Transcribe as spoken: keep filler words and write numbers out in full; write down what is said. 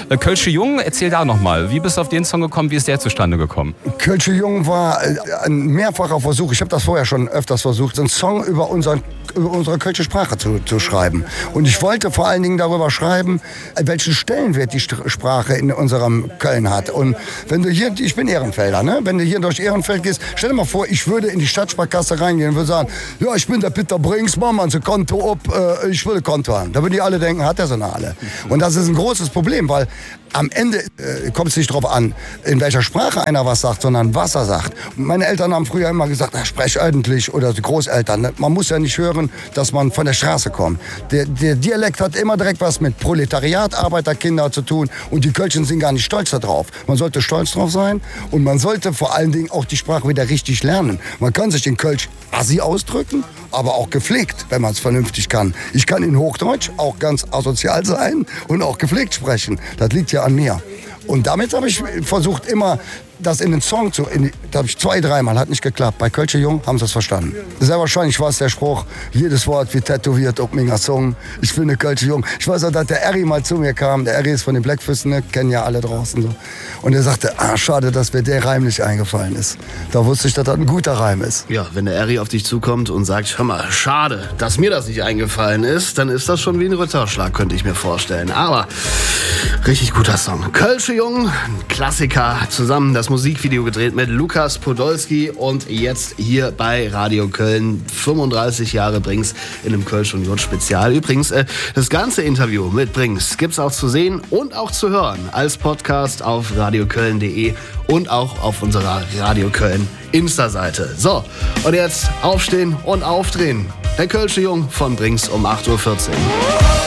Äh, Kölsche Jung, erzähl da nochmal. Wie bist du auf den Song gekommen? Wie ist der zustande gekommen? Kölsche Jung war ein mehrfacher Versuch. Ich habe das vorher schon öfters versucht, einen Song über, unseren, über unsere kölsche Sprache zu, zu schreiben. Und ich wollte vor allen Dingen darüber schreiben, welchen Stellenwert die Sprache in unserem Köln hat. Und wenn du hier, ich bin Ehrenfelder, ne? Wenn du hier durch Ehrenfeld gehst, stell dir mal vor, ich würde in die Stadtsparkasse reingehen und würde sagen, ja, ich bin der Peter Brinks, mach mal ein Konto ab, äh, ich will ein Konto haben. Da würden die alle denken, hat er so eine alle. Und das ist ein großes Problem, weil am Ende äh, kommt es nicht darauf an, in welcher Sprache einer was sagt, sondern was er sagt. Meine Eltern haben früher immer gesagt, na, sprech ordentlich, oder die Großeltern. Man muss ja nicht hören, dass man von der Straße kommt. Der, der Dialekt hat immer direkt was mit Proletariat, Arbeiterkinder zu tun, und die Kölschen sind gar nicht stolz darauf. Man sollte stolz drauf sein, und man sollte vor allen Dingen auch die Sprache wieder richtig lernen. Man kann sich in Kölsch assi ausdrücken, aber auch gepflegt, wenn man es vernünftig kann. Ich kann in Hochdeutsch auch ganz asozial sein und auch gepflegt sprechen. Das liegt ja an mir. Und damit habe ich versucht, immer das in den Song zu... In, da habe ich zwei, dreimal, hat nicht geklappt. Bei Kölsche Jung haben sie es verstanden. Sehr wahrscheinlich war es der Spruch, jedes Wort wie tätowiert auf meiner Song. Ich bin eine Kölsche Jung. Ich weiß auch, dass der Eri mal zu mir kam. Der Eri ist von den Blackfüssen, ne? Kennen ja alle draußen so. Und er sagte, ah, schade, dass mir der Reim nicht eingefallen ist. Da wusste ich, dass das ein guter Reim ist. Ja, wenn der Eri auf dich zukommt und sagt, hör mal, schade, dass mir das nicht eingefallen ist, dann ist das schon wie ein Ritterschlag, könnte ich mir vorstellen. Aber richtig guter Song. Kölsche Jung, ein Klassiker, zusammen das Musikvideo gedreht mit Lukas Podolski, und jetzt hier bei Radio Köln, fünfunddreißig Jahre Brings in einem Kölsch und Jod Spezial. Übrigens, äh, das ganze Interview mit Brings gibt's auch zu sehen und auch zu hören als Podcast auf radioköln punkt de und auch auf unserer Radio Köln Insta-Seite. So, und jetzt aufstehen und aufdrehen. Der Kölsche Jung von Brings um acht Uhr vierzehn.